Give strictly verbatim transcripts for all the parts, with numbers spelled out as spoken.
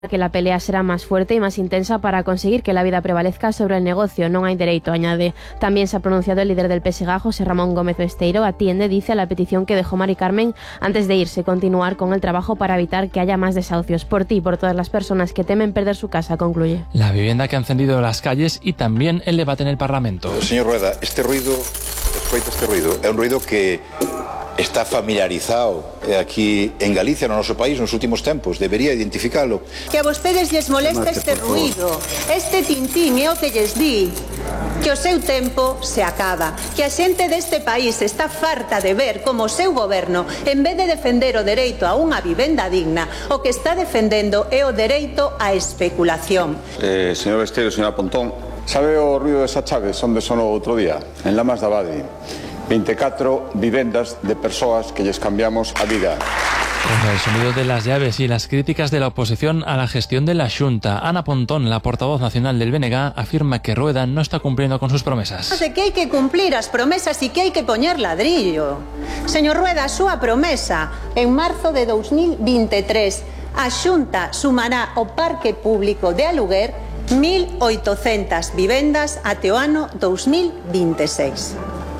que la pelea será más fuerte y más intensa para conseguir que la vida prevalezca sobre el negocio. No hay derecho, añade. También se ha pronunciado el líder del P S G, José Ramón Gómez Besteiro. Atiende, dice, a la petición que dejó Mari Carmen antes de irse, continuar con el trabajo para evitar que haya más desahucios. Por ti y por todas las personas que temen perder su casa, concluye. La vivienda que ha encendido las calles y también el debate en el Parlamento. Señor Rueda, este ruido, este ruido, é un ruido que está familiarizado aquí en Galicia, no noso país, nos últimos tempos. Debería identificalo. Que a vostedes lles molesta este ruido, este tintín é o que lles di que o seu tempo se acaba, que a xente deste país está farta de ver como o seu goberno, en vez de defender o dereito a unha vivenda digna, o que está defendendo é o dereito á especulación. Eh, señor Besteiro, señora Pontón, sabe o ruido desa chave onde sonou outro día? En Lamas da Abade. veinticuatro vivendas de persoas que lles cambiamos a vida. Con el sonido de las llaves y las críticas de la oposición a la gestión de la Xunta, Ana Pontón, la portavoz nacional del B N G, afirma que Rueda no está cumpliendo con sus promesas. De que hai que cumplir as promesas e que hai que poñer ladrillo. Señor Rueda, a súa promesa en marzo de dos mil veintitrés, a Xunta sumará ao parque público de aluguer mil oitocentas vivendas até o ano dos mil veintiséis.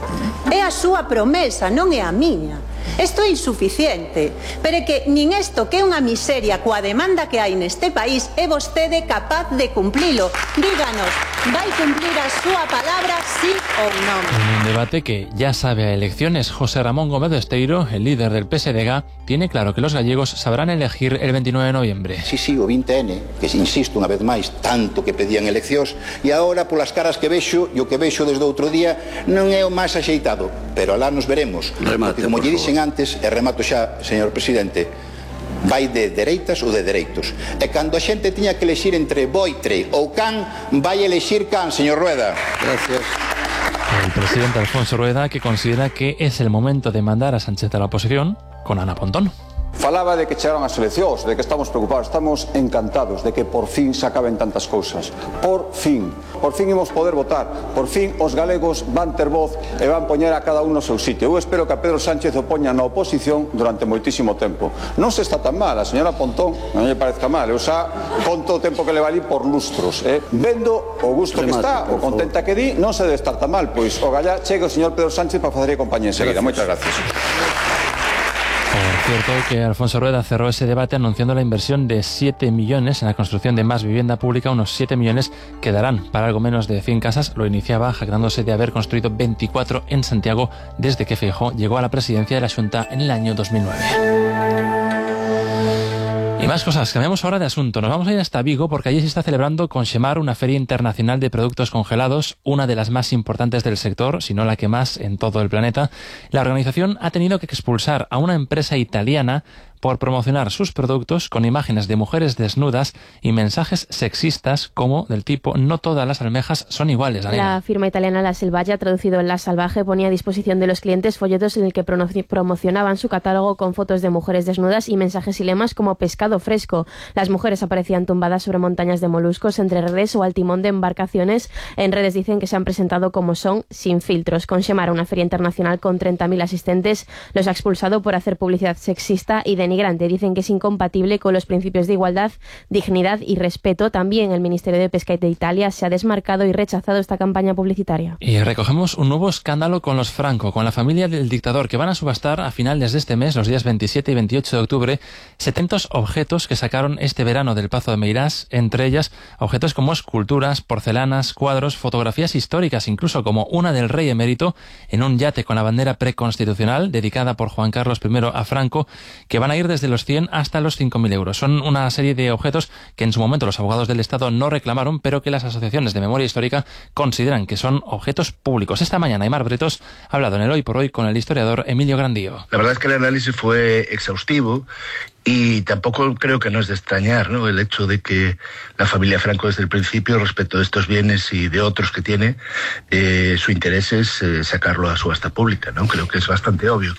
É a súa promesa, non é a miña. Isto é insuficiente, pero é que nin isto, que é unha miseria coa demanda que hai neste país, é vostede capaz de cumplilo. Díganos, vai cumplir a súa palabra, sí ou non? En un debate que ya sabe a elecciones, José Ramón Gómez Besteiro, el líder del P S D G, tiene claro que los gallegos sabrán elegir el veintinueve de noviembre. Sí, sí, o vinte ene, que insisto unha vez máis, tanto que pedían eleccións, e agora polas caras que vexo, e o que vexo desde outro día, non é o máis axeitado, pero alá nos veremos. Remate, porque, como lle dixen favor. antes, e remato xa, señor presidente, vai de dereitas ou de dereitos. E cando a xente tiña que elegir entre boitre ou can, vai elegir can, señor Rueda. Gracias. El presidente Alfonso Rueda, que considera que es el momento de mandar a Sánchez a la oposición con Ana Pontón. Falaba de que chegaron as eleccións, de que estamos preocupados, estamos encantados de que por fin se acaben tantas cousas. Por fin. Por fin imos poder votar. Por fin os galegos van ter voz e van poñer a cada un no seu sitio. Eu espero que a Pedro Sánchez o poña na oposición durante moitísimo tempo. Non se está tan mal, a señora Pontón non me parezca mal. Eu xa conto o tempo que le valí por lustros. Eh? Vendo o gusto que está, o contenta que di, non se debe estar tan mal. Pois o gallá chega o señor Pedro Sánchez para facer compañía enseguida. Moitas gracias. Por cierto, que Alfonso Rueda cerró ese debate anunciando la inversión de siete millones en la construcción de más vivienda pública. Unos siete millones que darán para algo menos de cien casas. Lo iniciaba jactándose de haber construido veinticuatro en Santiago desde que Feijóo llegó a la presidencia de la Xunta en el año dos mil nueve. Y más cosas, cambiamos ahora de asunto. Nos vamos a ir hasta Vigo porque allí se está celebrando Conxemar, una feria internacional de productos congelados, una de las más importantes del sector, si no la que más en todo el planeta. La organización ha tenido que expulsar a una empresa italiana por promocionar sus productos con imágenes de mujeres desnudas y mensajes sexistas como del tipo "no todas las almejas son iguales". Daniela. La firma italiana La Selvaggia, traducido en La Salvaje, ponía a disposición de los clientes folletos en el que promocionaban su catálogo con fotos de mujeres desnudas y mensajes y lemas como pescado fresco. Las mujeres aparecían tumbadas sobre montañas de moluscos, entre redes o al timón de embarcaciones. En redes dicen que se han presentado como son, sin filtros. Conxemar, una feria internacional con treinta mil asistentes, los ha expulsado por hacer publicidad sexista y de denigrante. Dicen que es incompatible con los principios de igualdad, dignidad y respeto. También el Ministerio de Pesca de Italia se ha desmarcado y rechazado esta campaña publicitaria. Y recogemos un nuevo escándalo con los Franco, con la familia del dictador, que van a subastar a finales de este mes, los días veintisiete y veintiocho de octubre, setenta objetos que sacaron este verano del Pazo de Meirás, entre ellas objetos como esculturas, porcelanas, cuadros, fotografías históricas, incluso como una del rey emérito en un yate con la bandera preconstitucional dedicada por Juan Carlos primero a Franco, que van a ir desde los cien hasta los cinco mil euros. Son una serie de objetos que en su momento los abogados del Estado no reclamaron, pero que las asociaciones de memoria histórica consideran que son objetos públicos. Esta mañana Aimar Bretos ha hablado en el Hoy por Hoy con el historiador Emilio Grandío. La verdad es que el análisis fue exhaustivo y tampoco creo que no es de extrañar, ¿no?, el hecho de que la familia Franco desde el principio, respecto de estos bienes y de otros que tiene, eh, su interés es eh, sacarlo a subasta pública, ¿no? Creo que es bastante obvio.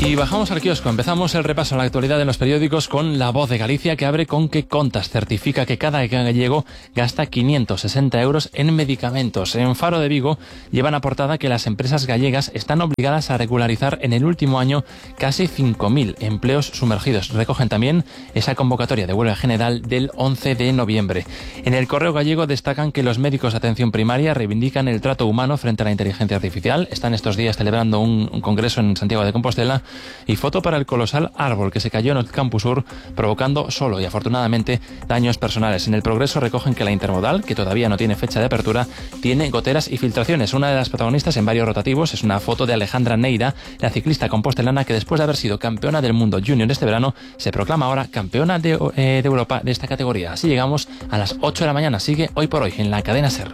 Y bajamos al kiosco. Empezamos el repaso a la actualidad de los periódicos con La Voz de Galicia, que abre con que Contas certifica que cada gallego gasta quinientos sesenta euros en medicamentos. En Faro de Vigo llevan a portada que las empresas gallegas están obligadas a regularizar en el último año casi cinco mil empleos sumergidos. Recogen también esa convocatoria de huelga general del once de noviembre. En el Correo Gallego destacan que los médicos de atención primaria reivindican el trato humano frente a la inteligencia artificial. Están estos días celebrando un, un congreso en Santiago de Compostela. Y foto para el colosal árbol que se cayó en el Campus Sur, provocando solo y afortunadamente daños personales. En el Progreso recogen que la intermodal, que todavía no tiene fecha de apertura, tiene goteras y filtraciones. Una de las protagonistas en varios rotativos es una foto de Alejandra Neira, la ciclista compostelana que después de haber sido campeona del mundo junior este verano, se proclama ahora campeona de, eh, de Europa de esta categoría. Así llegamos a las ocho de la mañana. Sigue Hoy por Hoy en la cadena SER.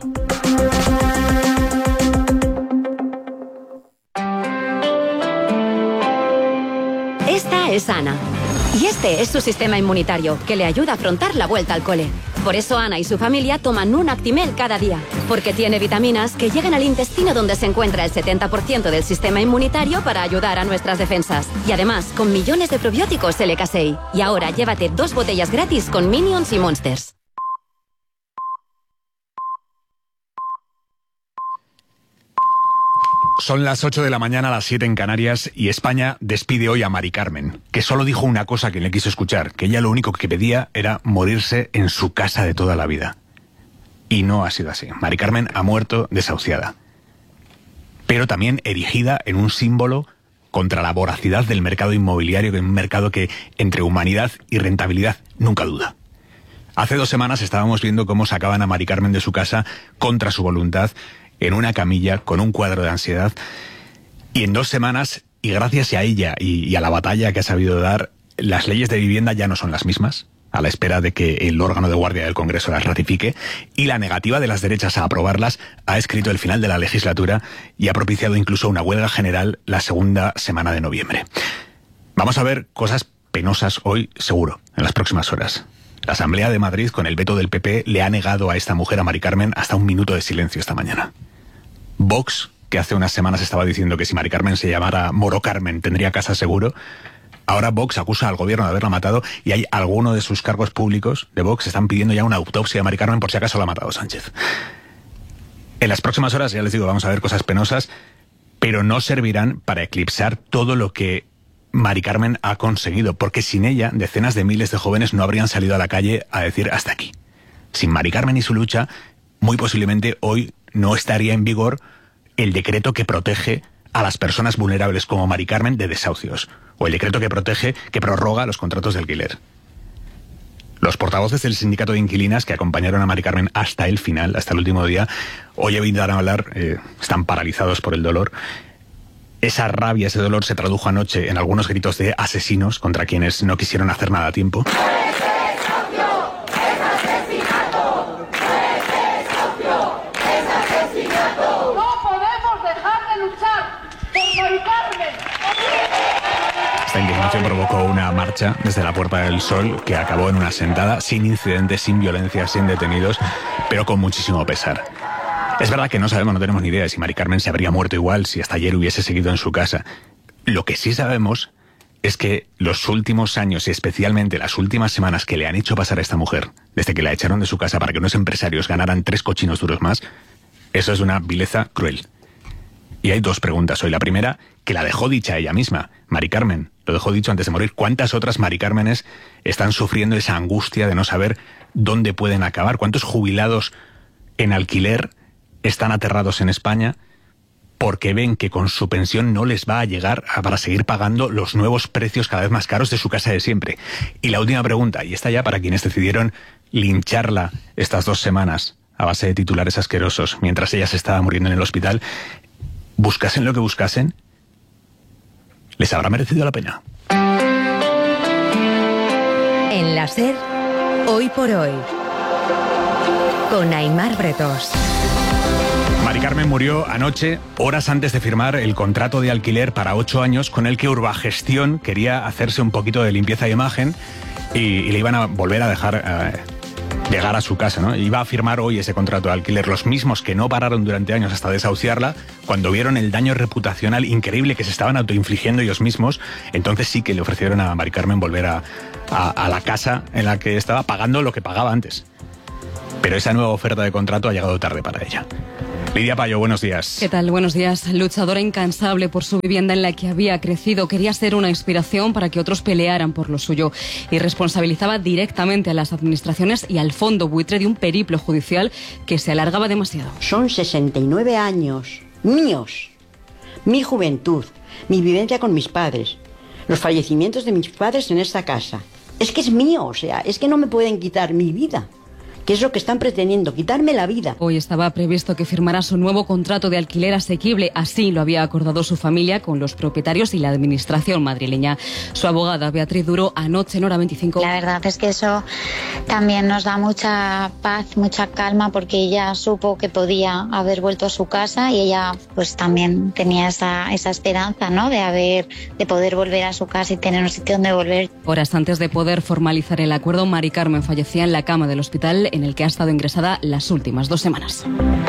Esta es Ana. Y este es su sistema inmunitario, que le ayuda a afrontar la vuelta al cole. Por eso Ana y su familia toman un Actimel cada día, porque tiene vitaminas que llegan al intestino donde se encuentra el setenta por ciento del sistema inmunitario para ayudar a nuestras defensas. Y además, con millones de probióticos L K seis. Y ahora llévate dos botellas gratis con Minions y Monsters. Son las ocho de la mañana, las siete en Canarias, y España despide hoy a Mari Carmen, que solo dijo una cosa que le quiso escuchar, que ella lo único que pedía era morirse en su casa de toda la vida. Y no ha sido así. Mari Carmen ha muerto desahuciada, pero también erigida en un símbolo contra la voracidad del mercado inmobiliario, que es un mercado que entre humanidad y rentabilidad nunca duda. Hace dos semanas estábamos viendo cómo sacaban a Mari Carmen de su casa contra su voluntad, en una camilla, con un cuadro de ansiedad, y en dos semanas, y gracias a ella y, y a la batalla que ha sabido dar, las leyes de vivienda ya no son las mismas, a la espera de que el órgano de guardia del Congreso las ratifique, y la negativa de las derechas a aprobarlas ha escrito el final de la legislatura y ha propiciado incluso una huelga general la segunda semana de noviembre. Vamos a ver cosas penosas hoy, seguro, en las próximas horas. La Asamblea de Madrid, con el veto del P P, le ha negado a esta mujer, a Mari Carmen, hasta un minuto de silencio esta mañana. Vox, que hace unas semanas estaba diciendo que si Mari Carmen se llamara Moro Carmen tendría casa seguro, ahora Vox acusa al gobierno de haberla matado, y hay algunos de sus cargos públicos de Vox están pidiendo ya una autopsia a Mari Carmen por si acaso la ha matado Sánchez. En las próximas horas, ya les digo, vamos a ver cosas penosas, pero no servirán para eclipsar todo lo que Mari Carmen ha conseguido, porque sin ella decenas de miles de jóvenes no habrían salido a la calle a decir hasta aquí. Sin Mari Carmen y su lucha, muy posiblemente hoy no estaría en vigor el decreto que protege a las personas vulnerables como Mari Carmen de desahucios, o el decreto que protege, que prorroga los contratos de alquiler. Los portavoces del sindicato de inquilinas que acompañaron a Mari Carmen hasta el final, hasta el último día, hoy evitan hablar, eh, están paralizados por el dolor. Esa rabia, ese dolor se tradujo anoche en algunos gritos de asesinos contra quienes no quisieron hacer nada a tiempo. Esta indignación provocó una marcha desde la Puerta del Sol que acabó en una sentada, sin incidentes, sin violencia, sin detenidos, pero con muchísimo pesar. Es verdad que no sabemos, no tenemos ni idea de si Mari Carmen se habría muerto igual si hasta ayer hubiese seguido en su casa. Lo que sí sabemos es que los últimos años, y especialmente las últimas semanas que le han hecho pasar a esta mujer, desde que la echaron de su casa para que unos empresarios ganaran tres cochinos duros más, eso es una vileza cruel. Y hay dos preguntas hoy. La primera, que la dejó dicha ella misma. Mari Carmen lo dejó dicho antes de morir. ¿Cuántas otras Mari Cármenes están sufriendo esa angustia de no saber dónde pueden acabar? ¿Cuántos jubilados en alquiler están aterrados en España porque ven que con su pensión no les va a llegar a, para seguir pagando los nuevos precios cada vez más caros de su casa de siempre? Y la última pregunta, y esta ya para quienes decidieron lincharla estas dos semanas a base de titulares asquerosos mientras ella se estaba muriendo en el hospital, buscasen lo que buscasen, ¿les habrá merecido la pena? En la SER, Hoy por Hoy, con Aimar Bretos. Mari Carmen murió anoche, horas antes de firmar el contrato de alquiler para ocho años con el que Urbagestión quería hacerse un poquito de limpieza de imagen y, y le iban a volver a dejar eh, llegar a su casa, ¿no? Iba a firmar hoy ese contrato de alquiler, los mismos que no pararon durante años hasta desahuciarla, cuando vieron el daño reputacional increíble que se estaban autoinfligiendo ellos mismos, entonces sí que le ofrecieron a Mari Carmen volver a, a, a la casa en la que estaba pagando lo que pagaba antes. Pero esa nueva oferta de contrato ha llegado tarde para ella. Lidia Payo, buenos días. ¿Qué tal? Buenos días. Luchadora incansable por su vivienda en la que había crecido, quería ser una inspiración para que otros pelearan por lo suyo y responsabilizaba directamente a las administraciones y al fondo buitre de un periplo judicial que se alargaba demasiado. Son sesenta y nueve años míos, mi juventud, mi vivencia con mis padres, los fallecimientos de mis padres en esta casa. Es que es mío, o sea, es que no me pueden quitar mi vida. ¿Qué es lo que están pretendiendo? Quitarme la vida. Hoy estaba previsto que firmara su nuevo contrato de alquiler asequible. Así lo había acordado su familia con los propietarios y la administración madrileña. Su abogada, Beatriz Duro, anoche en Hora veinticinco. La verdad es que eso también nos da mucha paz, mucha calma, porque ella supo que podía haber vuelto a su casa y ella pues también tenía esa, esa esperanza, ¿no? De haber, de poder volver a su casa y tener un sitio donde volver. Horas antes de poder formalizar el acuerdo, Mari Carmen fallecía en la cama del hospital en el que ha estado ingresada las últimas dos semanas.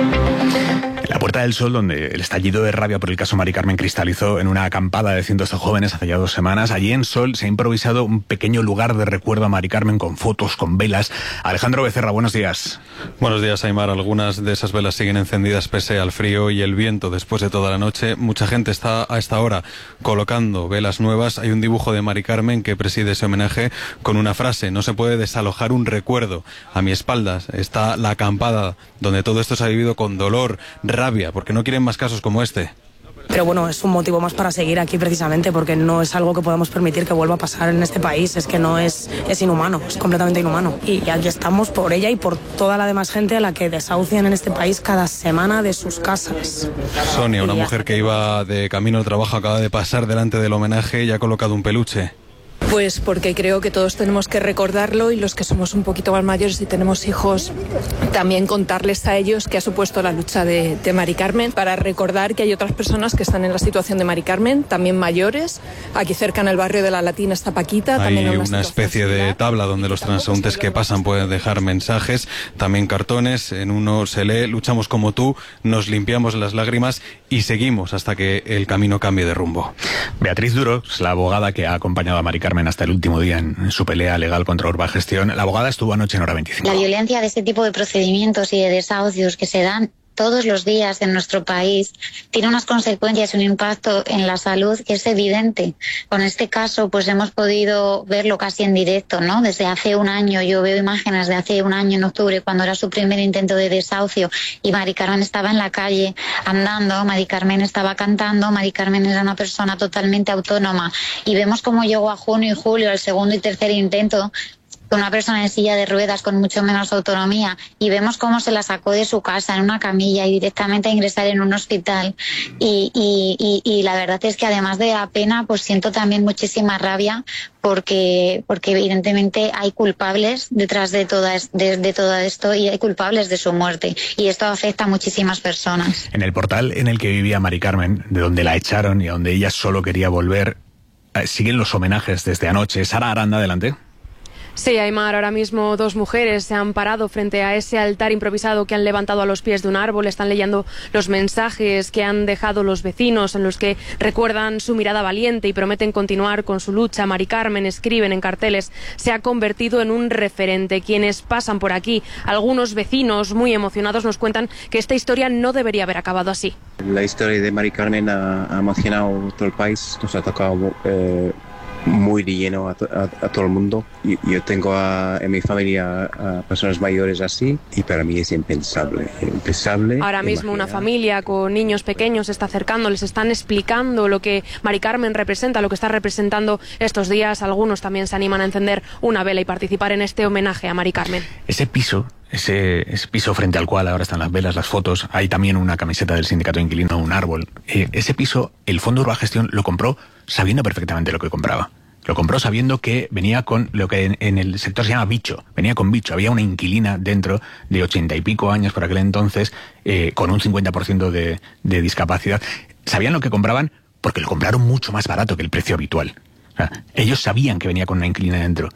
La Puerta del Sol, donde el estallido de rabia por el caso Mari Carmen cristalizó en una acampada de cientos de jóvenes hace ya dos semanas, allí en Sol se ha improvisado un pequeño lugar de recuerdo a Mari Carmen con fotos, con velas. Alejandro Becerra, buenos días. Buenos días, Aimar. Algunas de esas velas siguen encendidas pese al frío y el viento después de toda la noche. Mucha gente está a esta hora colocando velas nuevas. Hay un dibujo de Mari Carmen que preside ese homenaje con una frase: no se puede desalojar un recuerdo. A mi espaldas está la acampada donde todo esto se ha vivido con dolor, rabia, porque no quieren más casos como este. Pero bueno, es un motivo más para seguir aquí precisamente, porque no es algo que podamos permitir que vuelva a pasar en este país. Es que no es, es inhumano, es completamente inhumano. Y aquí estamos por ella y por toda la demás gente a la que desahucian en este país cada semana de sus casas. Sonia, una mujer que iba de camino al trabajo, acaba de pasar delante del homenaje y ha colocado un peluche. Pues porque creo que todos tenemos que recordarlo, y los que somos un poquito más mayores y tenemos hijos, también contarles a ellos qué ha supuesto la lucha de, de Mari Carmen, para recordar que hay otras personas que están en la situación de Mari Carmen, también mayores. Aquí cerca en el barrio de la Latina está Paquita. Hay también una, una especie de tabla donde los transeúntes que pasan pueden dejar mensajes, también cartones. En uno se lee: luchamos como tú, nos limpiamos las lágrimas y seguimos hasta que el camino cambie de rumbo. Beatriz Duro es la abogada que ha acompañado a Mari Carmen hasta el último día en su pelea legal contra Urbagestión. La abogada estuvo anoche en Hora veinticinco. La violencia de este tipo de procedimientos y de desahucios que se dan todos los días en nuestro país tiene unas consecuencias y un impacto en la salud que es evidente. Con este caso pues hemos podido verlo casi en directo, ¿no? Desde hace un año, yo veo imágenes de hace un año en octubre, cuando era su primer intento de desahucio y Mari Carmen estaba en la calle andando, Mari Carmen estaba cantando, Mari Carmen era una persona totalmente autónoma, y vemos cómo llegó a junio y julio, el segundo y tercer intento, con una persona en silla de ruedas con mucho menos autonomía, y vemos cómo se la sacó de su casa en una camilla y directamente a ingresar en un hospital. Y, y, y, y la verdad es que además de la pena, pues siento también muchísima rabia, porque, porque evidentemente hay culpables detrás de, todas, de, de todo esto, y hay culpables de su muerte, y esto afecta a muchísimas personas. En el portal en el que vivía Mari Carmen, de donde la echaron y a donde ella solo quería volver, eh, siguen los homenajes desde anoche. Sara Aranda, adelante. Sí, Aimar, ahora mismo dos mujeres se han parado frente a ese altar improvisado que han levantado a los pies de un árbol. Están leyendo los mensajes que han dejado los vecinos, en los que recuerdan su mirada valiente y prometen continuar con su lucha. Mari Carmen, escriben en carteles, se ha convertido en un referente. Quienes pasan por aquí, algunos vecinos muy emocionados, nos cuentan que esta historia no debería haber acabado así. La historia de Mari Carmen ha, ha emocionado todo el país, nos ha tocado eh, muy de lleno a, a, a todo el mundo. Yo, yo tengo a, en mi familia a personas mayores así, y para mí es impensable, impensable. Ahora mismo imaginar. Una familia con niños pequeños se está acercando, les están explicando lo que Mari Carmen representa, lo que está representando estos días. Algunos también se animan a encender una vela y participar en este homenaje a Mari Carmen. Ese piso, ese, ese piso frente al cual ahora están las velas, las fotos, hay también una camiseta del sindicato de inquilino, un árbol. Eh, ese piso, el Fondo Urbagestión lo compró sabiendo perfectamente lo que compraba. Lo compró sabiendo que venía con lo que en, en el sector se llama bicho. Venía con bicho. Había una inquilina dentro de ochenta y pico años por aquel entonces, eh, con un cincuenta por ciento de, de discapacidad. Sabían lo que compraban porque lo compraron mucho más barato que el precio habitual. O sea, ellos sabían que venía con una inquilina dentro.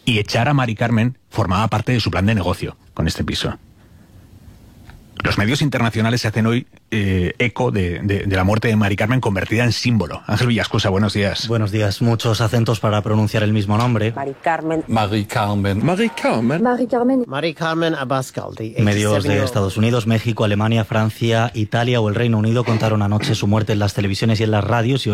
Y echar a Mari Carmen formaba parte de su plan de negocio con este piso. Los medios internacionales se hacen hoy eh, eco de, de, de la muerte de Mari Carmen, convertida en símbolo. Ángel Villascusa, buenos días. Buenos días. Muchos acentos para pronunciar el mismo nombre. Mari Carmen. Mari Carmen. Mari Carmen. Mari Carmen. Mari Carmen Abascal. Medios de Estados Unidos, México, Alemania, Francia, Italia o el Reino Unido contaron anoche su muerte en las televisiones y en las radios. Y